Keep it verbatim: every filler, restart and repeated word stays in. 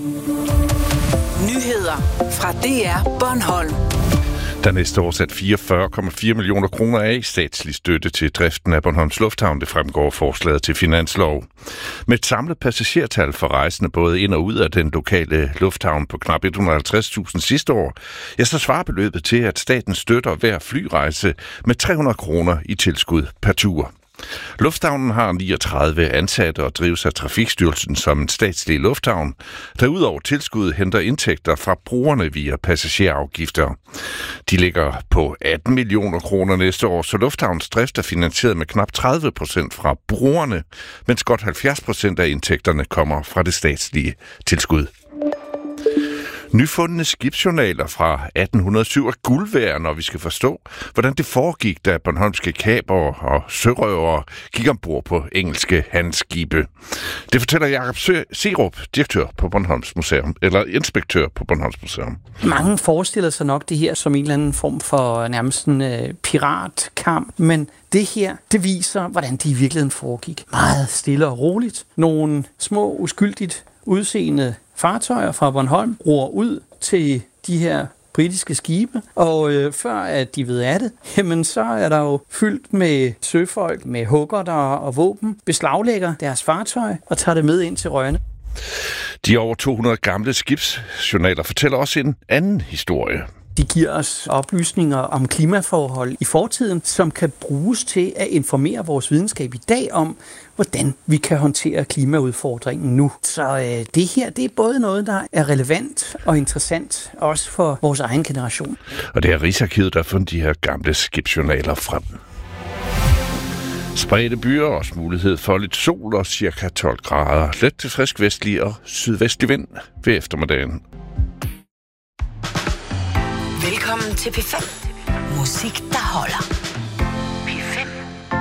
Nyheder fra D R Bornholm. Der næste år sat fireogfyrre komma fire millioner kroner af i statslig støtte til driften af Bornholms Lufthavn. Det fremgår forslaget til finanslov. Med et samlet passagertal for rejsende både ind og ud af den lokale lufthavn på knap et hundrede og halvtreds tusind sidste år, ja, så svarer beløbet til, at staten støtter hver flyrejse med tre hundrede kroner i tilskud per tur. Lufthavnen har niogtredive ansatte og drives af Trafikstyrelsen som en statslig lufthavn, der udover tilskud henter indtægter fra brugerne via passagerafgifter. De ligger på atten millioner kroner næste år, så lufthavns drift er finansieret med knap tredive procent fra brugerne, mens godt halvfjerds procent af indtægterne kommer fra det statslige tilskud. Nyfundne skibsjournaler fra atten hundrede og syv er guld værd, når vi skal forstå, hvordan det foregik, da bornholmske kapere og sørøvere gik ombord på engelske handelsskibe. Det fortæller Jakob Serup, direktør på Bornholms Museum, eller inspektør på Bornholms Museum. Mange forestiller sig nok det her som en eller anden form for nærmest en uh, piratkamp, men det her, det viser, hvordan det i virkeligheden foregik. Meget stille og roligt. Nogle små, uskyldigt udseende fartøjer fra Bornholm roer ud til de her britiske skibe, og øh, før at de ved af det, jamen så er der jo fyldt med søfolk, med huggerter og våben, beslaglægger deres fartøj og tager det med ind til Rønne. De over to hundrede gamle skibsjournaler fortæller også en anden historie. De giver os oplysninger om klimaforhold i fortiden, som kan bruges til at informere vores videnskab i dag om, hvordan vi kan håndtere klimaudfordringen nu. Så øh, det her, det er både noget, der er relevant og interessant, også for vores egen generation. Og det er Rigsarkivet, der har fundet de her gamle skibsjournaler frem. Spredte byer og også mulighed for lidt sol og cirka tolv grader. Let til frisk vestlig og sydvestlig vind ved eftermiddagen. Velkommen til P fem. Musik, der holder.